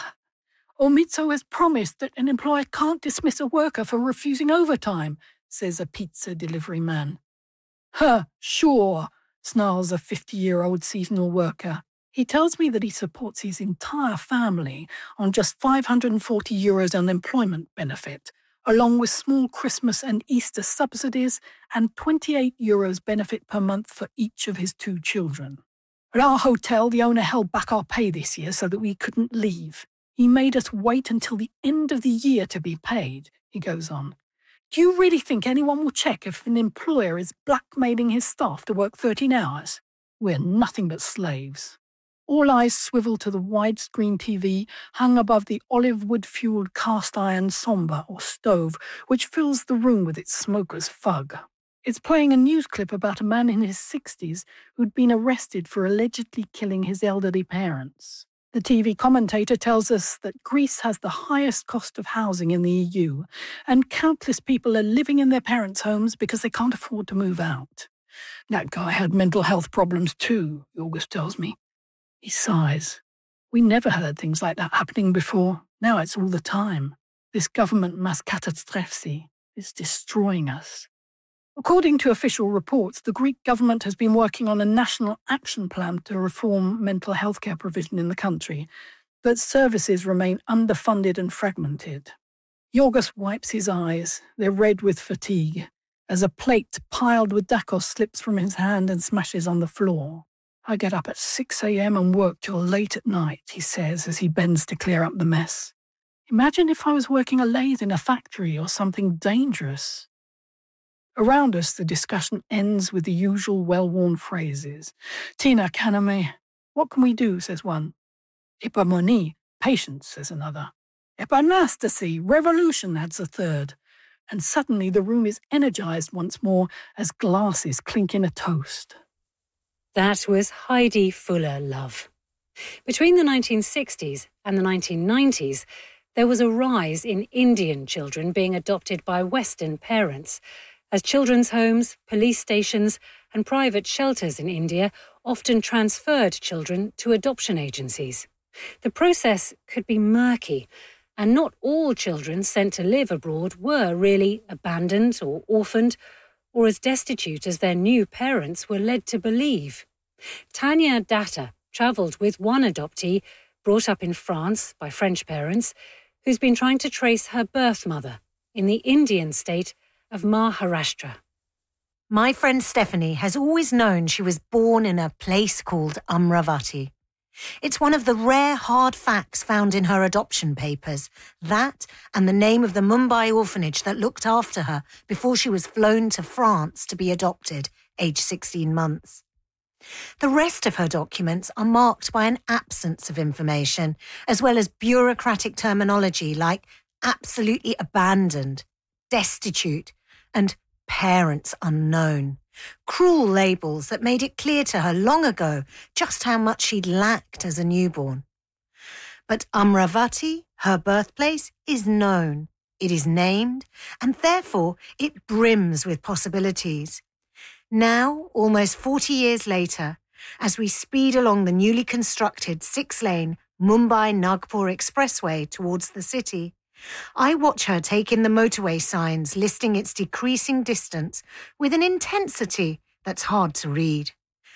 Omitso has promised that an employer can't dismiss a worker for refusing overtime, says a pizza delivery man. Huh, sure, snarls a fifty-year-old seasonal worker. He tells me that he supports his entire family on just five hundred forty euros unemployment benefit, along with small Christmas and Easter subsidies and twenty-eight euros benefit per month for each of his two children. At our hotel, the owner held back our pay this year so that we couldn't leave. He made us wait until the end of the year to be paid, he goes on. Do you really think anyone will check if an employer is blackmailing his staff to work thirteen hours? We're nothing but slaves. All eyes swivel to the widescreen T V hung above the olive wood-fueled cast-iron somba or stove, which fills the room with its smoker's fug. It's playing a news clip about a man in his sixties who'd been arrested for allegedly killing his elderly parents. The T V commentator tells us that Greece has the highest cost of housing in the E U, and countless people are living in their parents' homes because they can't afford to move out. That guy had mental health problems too, Yorgos tells me. He sighs. We never heard things like that happening before. Now it's all the time. This government mass catastrophe is destroying us. According to official reports, the Greek government has been working on a national action plan to reform mental health care provision in the country. but services remain underfunded and fragmented. Yorgos wipes his eyes. They're red with fatigue, as a plate piled with tacos slips from his hand and smashes on the floor. I get up at six a.m. and work till late at night, he says as he bends to clear up the mess. Imagine if I was working a lathe in a factory or something dangerous. Around us, the discussion ends with the usual well-worn phrases. Tina kaname. What can we do, says one. Epimony, patience, says another. Epanastasy, revolution, adds a third. And suddenly the room is energized once more as glasses clink in a toast.
That was Heidi Fuller Love. Between the nineteen sixties and the nineteen nineties, there was a rise in Indian children being adopted by Western parents, as children's homes, police stations, and private shelters in India often transferred children to adoption agencies. The process could be murky, and not all children sent to live abroad were really abandoned or orphaned, or as destitute as their new parents were led to believe. Tanya Datta travelled with one adoptee, brought up in France by French parents, who's been trying to trace her birth mother in the Indian state of Maharashtra.
My friend Stephanie has always known she was born in a place called Amravati. It's one of the rare hard facts found in her adoption papers, that and the name of the Mumbai orphanage that looked after her before she was flown to France to be adopted, aged sixteen months. The rest of her documents are marked by an absence of information, as well as bureaucratic terminology like absolutely abandoned, destitute, and parents unknown. Cruel labels that made it clear to her long ago just how much she'd lacked as a newborn. But Amravati, her birthplace, is known. It is named, and therefore it brims with possibilities. Now, almost forty years later, as we speed along the newly constructed six-lane Mumbai-Nagpur expressway towards the city, I watch her take in the motorway signs listing its decreasing distance with an intensity that's hard to read.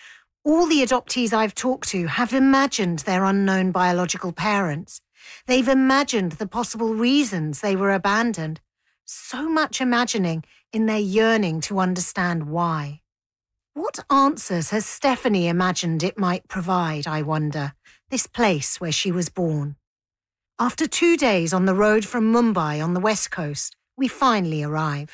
All the adoptees I've talked to have imagined their unknown biological parents. They've imagined the possible reasons they were abandoned. So much imagining in their yearning to understand why. What answers has Stephanie imagined it might provide, I wonder, this place where she was born? After two days on the road from Mumbai on the west coast, we finally arrive.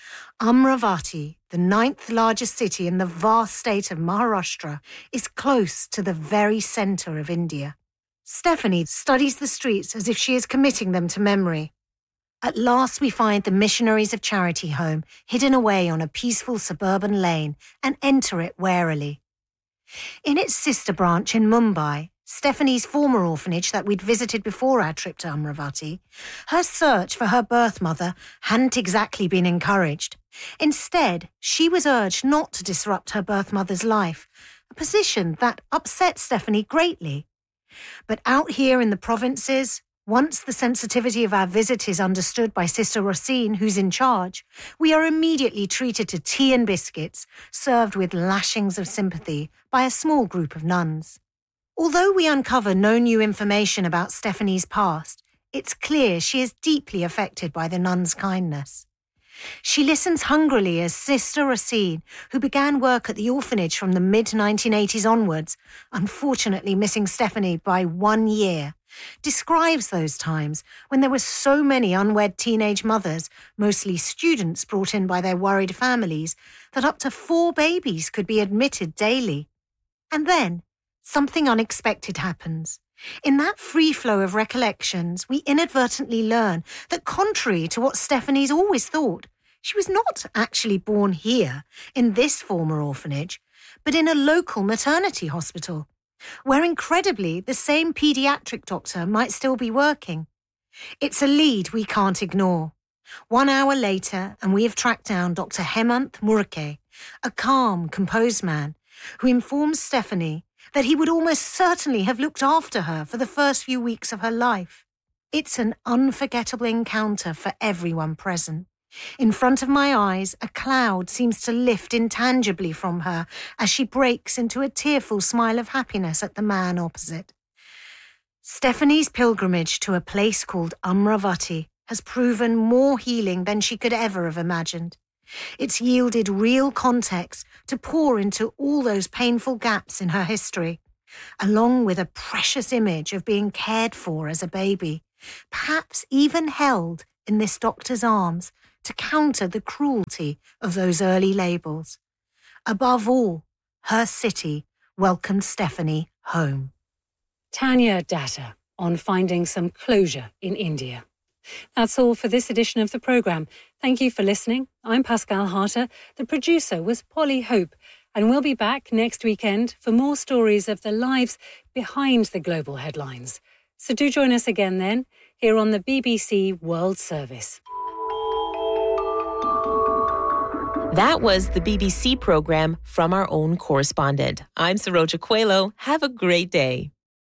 Amravati, the ninth largest city in the vast state of Maharashtra, is close to the very centre of India. Stephanie studies the streets as if she is committing them to memory. At last we find the Missionaries of Charity home hidden away on a peaceful suburban lane and enter it warily. In its sister branch in Mumbai, Stephanie's former orphanage that we'd visited before our trip to Amravati, her search for her birth mother hadn't exactly been encouraged. Instead, she was urged not to disrupt her birth mother's life, a position that upset Stephanie greatly. But out here in the provinces, once the sensitivity of our visit is understood by Sister Rosine, who's in charge, we are immediately treated to tea and biscuits, served with lashings of sympathy by a small group of nuns. Although we uncover no new information about Stephanie's past, it's clear she is deeply affected by the nuns' kindness. She listens hungrily as Sister Rosine, who began work at the orphanage from the mid nineteen eighties onwards, unfortunately missing Stephanie by one year, describes those times when there were so many unwed teenage mothers, mostly students brought in by their worried families, that up to four babies could be admitted daily. And then, something unexpected happens. In that free flow of recollections, we inadvertently learn that contrary to what Stephanie's always thought, she was not actually born here, in this former orphanage, but in a local maternity hospital, where incredibly the same paediatric doctor might still be working. It's a lead we can't ignore. One hour later, and we have tracked down Doctor Hemant Murke, a calm, composed man, who informs Stephanie that he would almost certainly have looked after her for the first few weeks of her life. It's an unforgettable encounter for everyone present. In front of my eyes, a cloud seems to lift intangibly from her as she breaks into a tearful smile of happiness at the man opposite. Stephanie's pilgrimage to a place called Amravati has proven more healing than she could ever have imagined. It's yielded real context to pour into all those painful gaps in her history, along with a precious image of being cared for as a baby, perhaps even held in this doctor's arms to counter the cruelty of those early labels. Above all, her city welcomed Stephanie home.
Tanya Datta on finding some closure in India. That's all for this edition of the programme. Thank you for listening. I'm Pascal Harter. The producer was Polly Hope. And we'll be back next weekend for more stories of the lives behind the global headlines. So do join us again then, here on the B B C World Service.
That was the B B C programme from our own correspondent. I'm Saroja Coelho. Have a great day.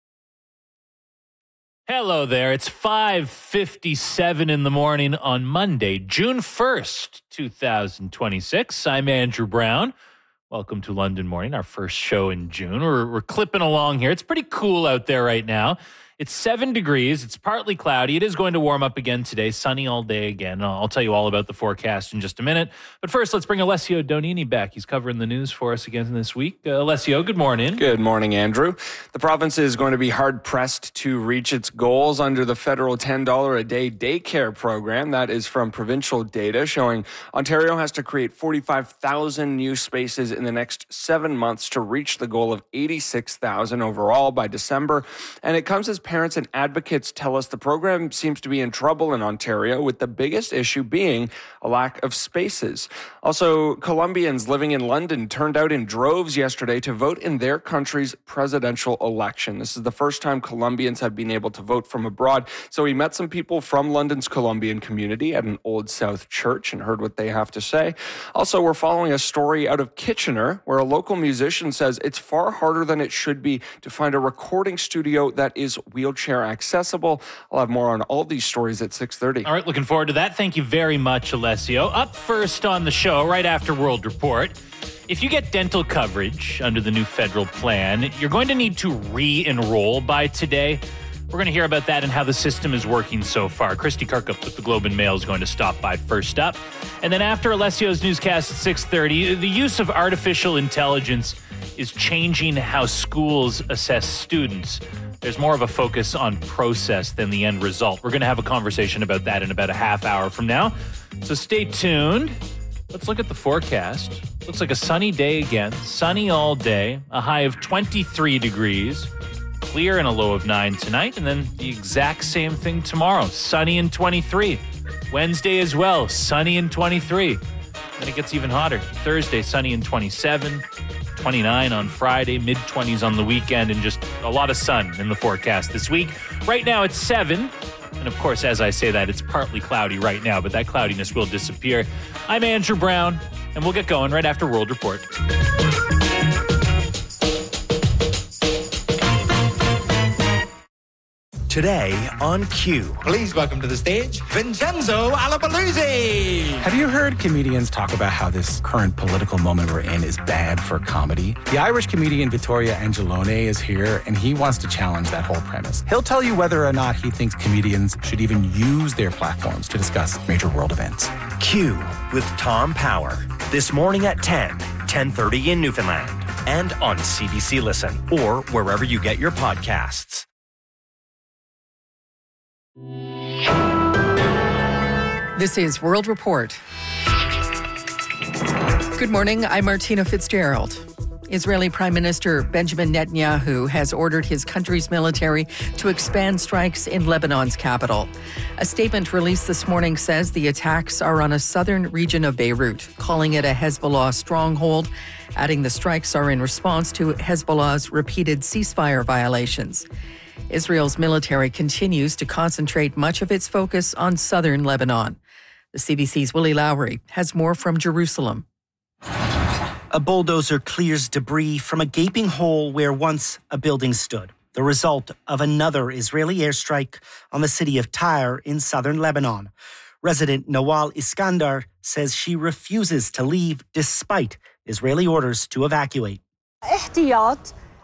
Hello there. It's five fifty-seven in the morning on Monday, June first, twenty twenty-six. I'm Andrew Brown. Welcome to London Morning, our first show in June. We're, we're clipping along here. It's pretty cool out there right now. It's seven degrees. It's partly cloudy. It is going to warm up again today. Sunny all day again. I'll tell you all about the forecast in just a minute. But first, let's bring Alessio Donini back. He's covering the news for us again this week. Uh, Alessio, good morning.
Good morning, Andrew. The province is going to be hard-pressed to reach its goals under the federal ten dollars a day daycare program. That is from provincial data showing Ontario has to create forty-five thousand new spaces in the next seven months to reach the goal of eighty-six thousand overall by December. And it comes as parents and advocates tell us the program seems to be in trouble in Ontario, with the biggest issue being a lack of spaces. Also, Colombians living in London turned out in droves yesterday to vote in their country's presidential election. This is the first time Colombians have been able to vote from abroad. So we met some people from London's Colombian community at an Old South church and heard what they have to say. Also, we're following a story out of Kitchener where a local musician says it's far harder than it should be to find a recording studio that is wheelchair accessible. I'll have more on all these stories at six thirty.
All right, looking forward to that. Thank you very much, Alessio. Up first on the show, right after World Report. If you get dental coverage under the new federal plan, you're going to need to re-enroll by today. We're going to hear about that and how the system is working so far. Christy Kirkup with the Globe and Mail is going to stop by first up. And then after Alessio's newscast at six thirty, the use of artificial intelligence is changing how schools assess students. There's more of a focus on process than the end result. We're going to have a conversation about that in about a half hour from now. So stay tuned. Let's look at the forecast. Looks like a sunny day again. Sunny all day. A high of twenty-three degrees. Clear and a low of nine tonight. And then the exact same thing tomorrow. Sunny and twenty-three. Wednesday as well. Sunny and twenty-three. Then it gets even hotter. Thursday, sunny and twenty-seven. twenty-nine on Friday, mid-twenties on the weekend, and just a lot of sun in the forecast this week. Right now it's seven. And of course, as I say that, it's partly cloudy right now, but that cloudiness will disappear. I'm Andrew Brown, and we'll get going right after World Report.
Today on Q.
Please welcome to the stage, Vincenzo Alapaluzzi.
Have you heard comedians talk about how this current political moment we're in is bad for comedy? The Irish comedian Vittorio Angelone is here, and he wants to challenge that whole premise. He'll tell you whether or not he thinks comedians should even use their platforms to discuss major world events.
Q with Tom Power. This morning at ten, ten thirty in Newfoundland, and on C B C Listen, or wherever you get your podcasts.
This is World Report. Good morning, I'm Martina Fitzgerald. Israeli Prime Minister Benjamin Netanyahu has ordered his country's military to expand strikes in Lebanon's capital. A statement released this morning says the attacks are on a southern region of Beirut, calling it a Hezbollah stronghold, adding the strikes are in response to Hezbollah's repeated ceasefire violations. Israel's military continues to concentrate much of its focus on southern Lebanon. The C B C's Willie Lowry has more from Jerusalem.
A bulldozer clears debris from a gaping hole where once a building stood, the result of another Israeli airstrike on the city of Tyre in southern Lebanon. Resident Nawal Iskandar says she refuses to leave despite Israeli orders to evacuate.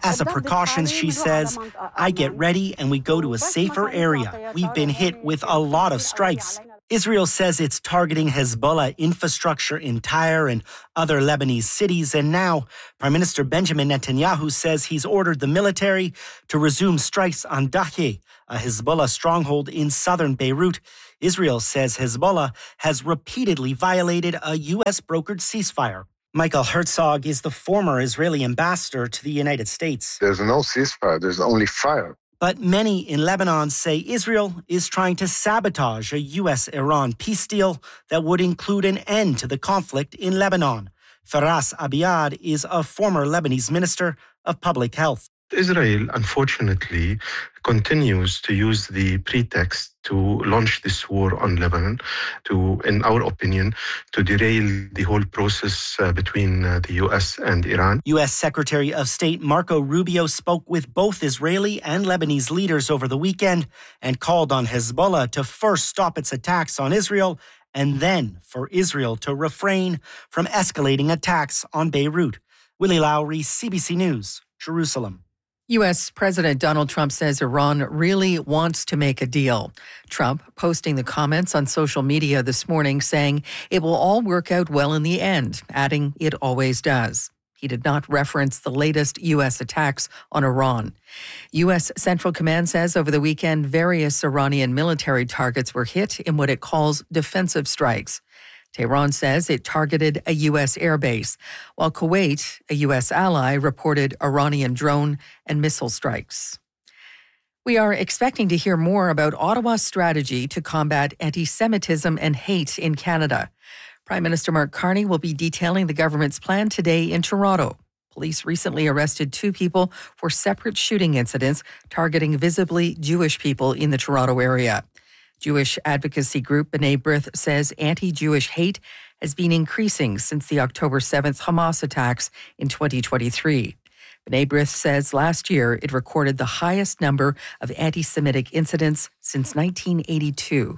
As a precaution, she says, I get ready and we go to a safer area. We've been hit with a lot of strikes. Israel says it's targeting Hezbollah infrastructure in Tyre and other Lebanese cities. And now Prime Minister Benjamin Netanyahu says he's ordered the military to resume strikes on Dahieh, a Hezbollah stronghold in southern Beirut. Israel says Hezbollah has repeatedly violated a U S-brokered ceasefire. Michael Herzog is the former Israeli ambassador to the United States.
There's no ceasefire. There's only fire.
But many in Lebanon say Israel is trying to sabotage a U S Iran peace deal that would include an end to the conflict in Lebanon. Faras Abiad is a former Lebanese minister of public health.
Israel, unfortunately, continues to use the pretext to launch this war on Lebanon, to, in our opinion, to derail the whole process uh, between uh, the U S and Iran.
U S Secretary of State Marco Rubio spoke with both Israeli and Lebanese leaders over the weekend and called on Hezbollah to first stop its attacks on Israel and then for Israel to refrain from escalating attacks on Beirut. Willie Lowry, C B C News, Jerusalem.
U S. President Donald Trump says Iran really wants to make a deal. Trump posting the comments on social media this morning saying it will all work out well in the end, adding it always does. He did not reference the latest U S attacks on Iran. U S. Central Command says over the weekend various Iranian military targets were hit in what it calls defensive strikes. Tehran says it targeted a U S airbase, while Kuwait, a U S ally, reported Iranian drone and missile strikes. We are expecting to hear more about Ottawa's strategy to combat anti-Semitism and hate in Canada. Prime Minister Mark Carney will be detailing the government's plan today in Toronto. Police recently arrested two people for separate shooting incidents targeting visibly Jewish people in the Toronto area. Jewish advocacy group B'nai B'rith says anti-Jewish hate has been increasing since the October seventh Hamas attacks in twenty twenty-three. B'nai B'rith says last year it recorded the highest number of anti-Semitic incidents since nineteen eighty-two.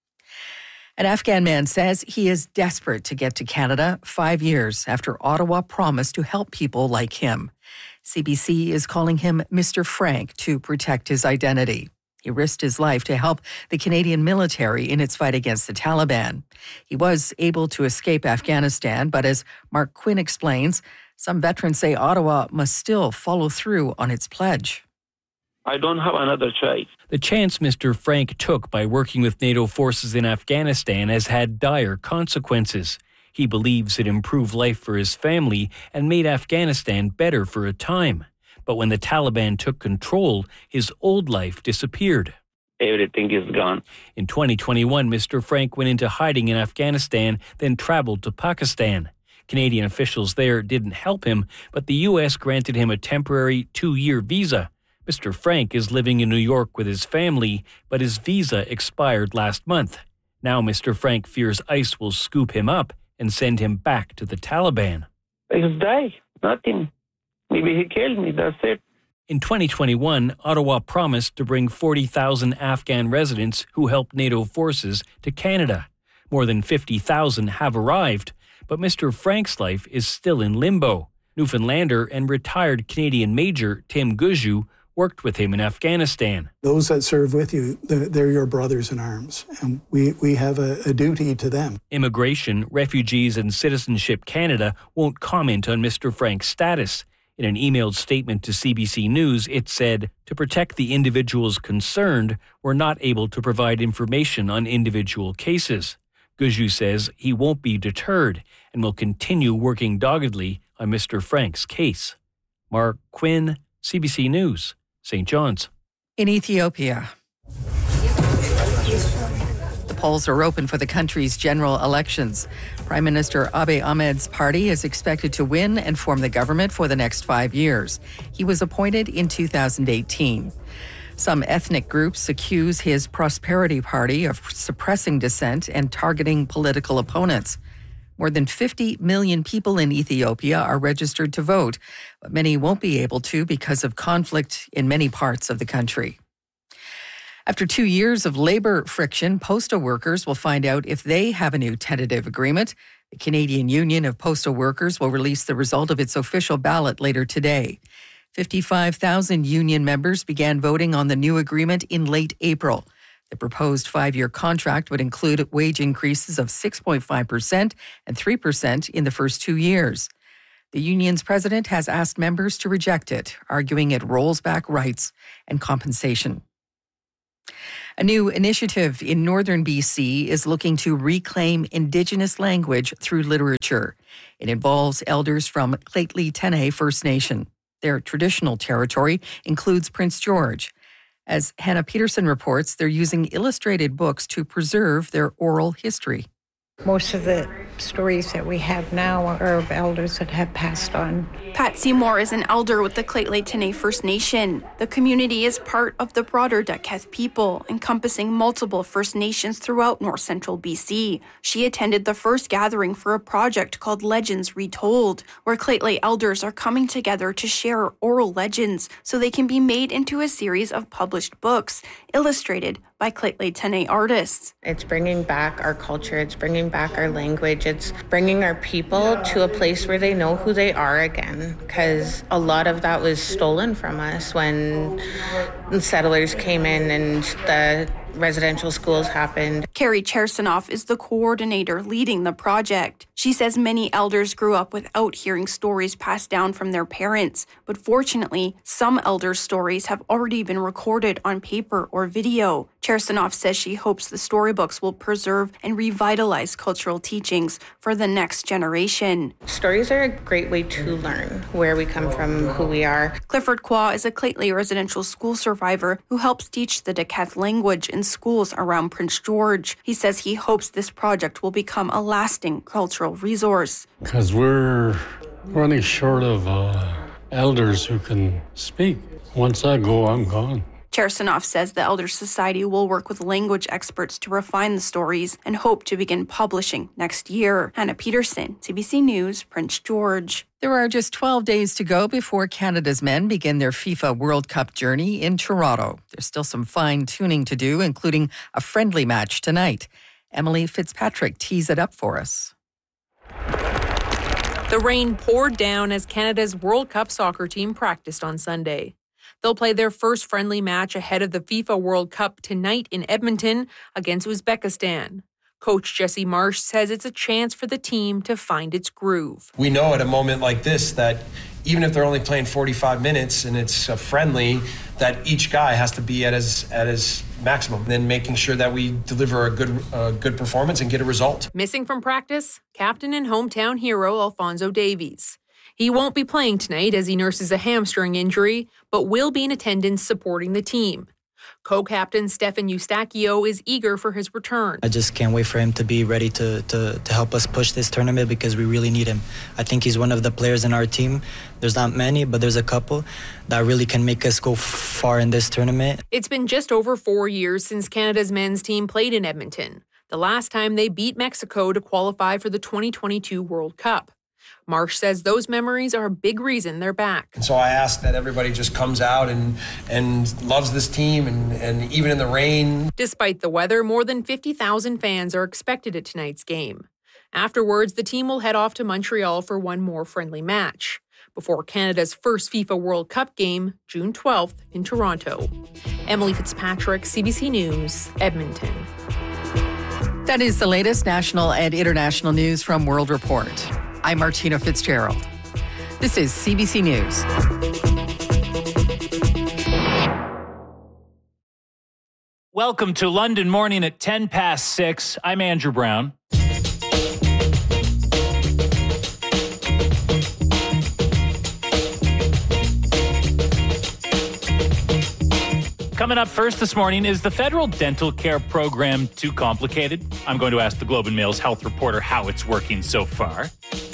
An Afghan man says he is desperate to get to Canada five years after Ottawa promised to help people like him. C B C is calling him Mister Frank to protect his identity. He risked his life to help the Canadian military in its fight against the Taliban. He was able to escape Afghanistan, but as Mark Quinn explains, some veterans say Ottawa must still follow through on its pledge.
I don't have another choice.
The chance Mister Frank took by working with NATO forces in Afghanistan has had dire consequences. He believes it improved life for his family and made Afghanistan better for a time. But when the Taliban took control, his old life disappeared.
Everything is gone.
In twenty twenty-one, Mister Frank went into hiding in Afghanistan, then traveled to Pakistan. Canadian officials there didn't help him, but the U S granted him a temporary two-year visa. Mister Frank is living in New York with his family, but his visa expired last month. Now Mister Frank fears ICE will scoop him up and send him back to the Taliban.
He'll die. Nothing. Maybe he killed me, that's it.
In twenty twenty-one, Ottawa promised to bring forty thousand Afghan residents who helped NATO forces to Canada. More than fifty thousand have arrived, but Mister Frank's life is still in limbo. Newfoundlander and retired Canadian Major Tim Guju worked with him in Afghanistan.
Those that serve with you, they're your brothers in arms, and we, we have a, a duty to them.
Immigration, Refugees and Citizenship Canada won't comment on Mister Frank's status. In an emailed statement to C B C News, it said, to protect the individuals concerned, we're not able to provide information on individual cases. Guju says he won't be deterred and will continue working doggedly on Mister Frank's case. Mark Quinn, C B C News, Saint John's.
In Ethiopia, the polls are open for the country's general elections. Prime Minister Abiy Ahmed's party is expected to win and form the government for the next five years. He was appointed in two thousand eighteen. Some ethnic groups accuse his Prosperity Party of suppressing dissent and targeting political opponents. More than fifty million people in Ethiopia are registered to vote, but many won't be able to because of conflict in many parts of the country. After two years of labor friction, postal workers will find out if they have a new tentative agreement. The Canadian Union of Postal Workers will release the result of its official ballot later today. fifty-five thousand union members began voting on the new agreement in late April. The proposed five-year contract would include wage increases of six point five percent and three percent in the first two years. The union's president has asked members to reject it, arguing it rolls back rights and compensation. A new initiative in northern B C is looking to reclaim Indigenous language through literature. It involves elders from Lheidli T'enneh First Nation. Their traditional territory includes Prince George. As Hannah Peterson reports, they're using illustrated books to preserve their oral history.
Most of the stories that we have now are of elders that have passed on.
Pat Seymour is an elder with the Lheidli T'enneh First Nation. The community is part of the broader Dakelh people, encompassing multiple First Nations throughout north central B C. She attended the first gathering for a project called Legends Retold, where Lheidli elders are coming together to share oral legends so they can be made into a series of published books, illustrated by Lheidli T'enneh artists.
It's bringing back our culture, it's bringing back our language, it's bringing our people to a place where they know who they are again, because a lot of that was stolen from us when settlers came in and the residential schools happened.
Carrie Chersanoff is the coordinator leading the project. She says many elders grew up without hearing stories passed down from their parents, but fortunately, some elders' stories have already been recorded on paper or video. Chersanoff says she hopes the storybooks will preserve and revitalize cultural teachings for the next generation.
Stories are a great way to learn where we come from, who we are.
Clifford Kwa is a Lheidli residential school survivor who helps teach the Dakelh language in schools around Prince George. He says he hopes this project will become a lasting cultural resource.
Because we're running short of uh, elders who can speak. Once I go, I'm gone.
Chersanoff says the Elder Society will work with language experts to refine the stories and hope to begin publishing next year. Hannah Peterson, C B C News, Prince George.
There are just twelve days to go before Canada's men begin their FIFA World Cup journey in Toronto. There's still some fine-tuning to do, including a friendly match tonight. Emily Fitzpatrick tees it up for us.
The rain poured down as Canada's World Cup soccer team practiced on Sunday. They'll play their first friendly match ahead of the FIFA World Cup tonight in Edmonton against Uzbekistan. Coach Jesse Marsh says it's a chance for the team to find its groove.
We know at a moment like this that even if they're only playing forty-five minutes and it's a friendly, that each guy has to be at his at his maximum, then making sure that we deliver a good uh, good performance and get a result.
Missing from practice, captain and hometown hero Alphonso Davies. He won't be playing tonight as he nurses a hamstring injury, but will be in attendance supporting the team. Co-captain Stefan Eustachio is eager for his return.
I just can't wait for him to be ready to, to, to help us push this tournament because we really need him. I think he's one of the players in our team. There's not many, but there's a couple that really can make us go far in this tournament.
It's been just over four years since Canada's men's team played in Edmonton, the last time they beat Mexico to qualify for the twenty twenty-two World Cup. Marsh says those memories are a big reason they're back.
And so I ask that everybody just comes out and and loves this team, and, and even in the rain.
Despite the weather, more than fifty thousand fans are expected at tonight's game. Afterwards, the team will head off to Montreal for one more friendly match before Canada's first FIFA World Cup game, June twelfth, in Toronto. Emily Fitzpatrick, C B C News, Edmonton.
That is the latest national and international news from World Report. I'm Martina Fitzgerald. This is C B C News.
Welcome to London Morning at ten past six. I'm Andrew Brown. Coming up first this morning, is the federal dental care program too complicated? I'm going to ask the Globe and Mail's health reporter how it's working so far.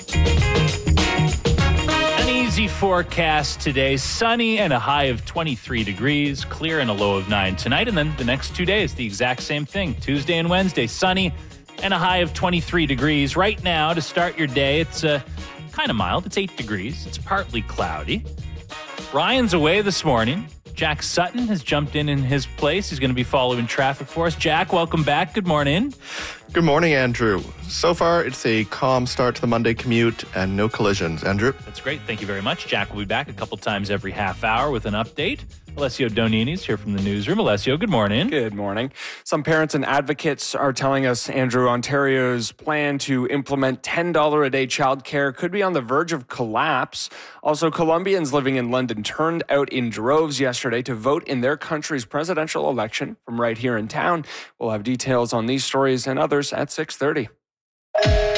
An easy forecast today, sunny and a high of twenty-three degrees, clear and a low of nine tonight, and then the next two days, the exact same thing. Tuesday and Wednesday, sunny and a high of twenty-three degrees. Right now, to start your day, it's uh, kind of mild. It's eight degrees. It's partly cloudy. Ryan's away this morning. Jack Sutton has jumped in in his place. He's going to be following traffic for us. Jack, welcome back. Good morning.
Good morning, Andrew. So far, it's a calm start to the Monday commute and no collisions. Andrew?
That's great. Thank you very much. Jack will be back a couple times every half hour with an update. Alessio Donini's here from the newsroom. Alessio, good morning.
Good morning. Some parents and advocates are telling us, Andrew, Ontario's plan to implement ten dollars a day childcare could be on the verge of collapse. Also, Colombians living in London turned out in droves yesterday to vote in their country's presidential election from right here in town. We'll have details on these stories and others at six thirty.